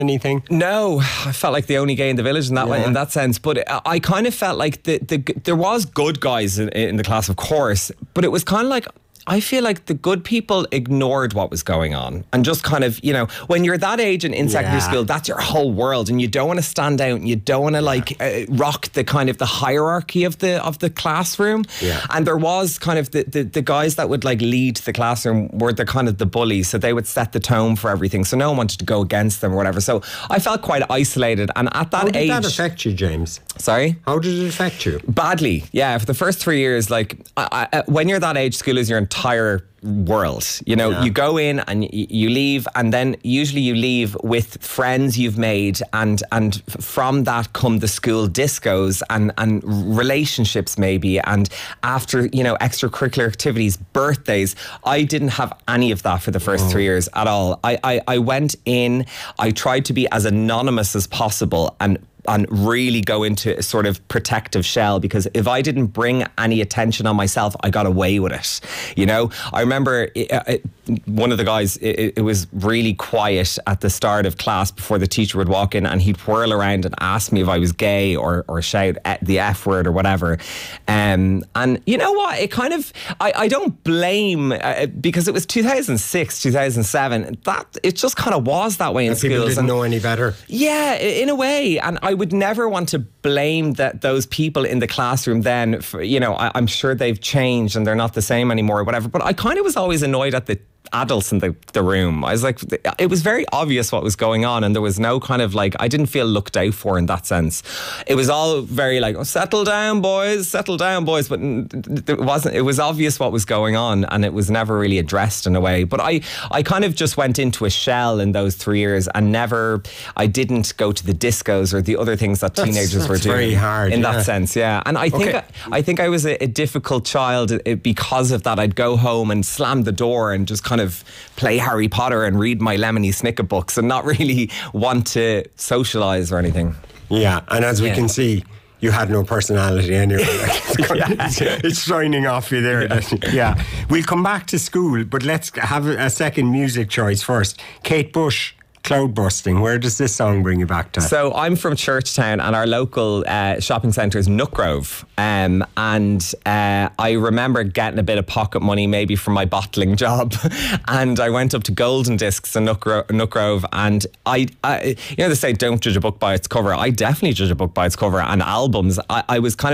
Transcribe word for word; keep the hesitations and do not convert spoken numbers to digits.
anything? No, I felt like the only gay in the village in that Yeah. way, in that sense. But I, I kind of felt like the, the there was good guys in, in the class, of course, but it was kind of like, I feel like the good people ignored what was going on and just kind of, you know, when you're that age and in secondary Yeah. school, that's your whole world, and you don't want to stand out, and you don't want to like uh, rock the kind of the hierarchy of the of the classroom. Yeah. And there was kind of the, the the guys that would like lead the classroom were the kind of the bullies, so they would set the tone for everything. So no one wanted to go against them or whatever. So I felt quite isolated, and at that How did age, that affect you, James? sorry. How did it affect you? Badly, yeah. For the first three years, like I, I, when you're that age, school is your entire world. You know, Yeah. you go in and y- you leave, and then usually you leave with friends you've made, and and f- from that come the school discos and and relationships maybe, and after, you know, extracurricular activities, birthdays. I didn't have any of that for the first three years at all. I, I I went in. I tried to be as anonymous as possible, and and really go into a sort of protective shell, because if I didn't bring any attention on myself, I got away with it. You know, I remember it, it, one of the guys, it, it was really quiet at the start of class before the teacher would walk in, and he'd whirl around and ask me if I was gay, or or shout the F word or whatever. Um, and you know what? It kind of, I, I don't blame, uh, because it was two thousand six, two thousand seven, that it just kind of was that way in And people schools. didn't And know any better. yeah, i- in a way. And I would never want to blame that those people in the classroom then, for, you know, I, I'm sure they've changed and they're not the same anymore or whatever. But I kind of was always annoyed at the adults in the, the room. I was like, it was very obvious what was going on, and there was no kind of like, I didn't feel looked out for in that sense. It was all very like, oh, settle down, boys, settle down, boys. But it wasn't, it was obvious what was going on, and it was never really addressed in a way. But I, I kind of just went into a shell in those three years and never, I didn't go to the discos or the other things that That's- teenagers were that's doing. very hard, in yeah. that sense, yeah. And I think, Okay. I, I think I was a, a difficult child uh, because of that. I'd go home and slam the door and just kind of play Harry Potter and read my Lemony Snicket books and not really want to socialise or anything. Yeah, and as we Yeah. can see, you had no personality anyway. it's, it's shining off you there. Yeah. yeah. We'll come back to school, but let's have a second music choice first. Kate Bush, Cloud Busting. Where does this song bring you back to? So I'm from Churchtown, and our local uh, shopping centre is Nookgrove. Um, and uh, I remember getting a bit of pocket money, maybe from my bottling job. And I went up to Golden Discs in Nookgrove, Nookgrove and I, I, you know, they say don't judge a book by its cover. I definitely judge a book by its cover, and albums. I, I was kind of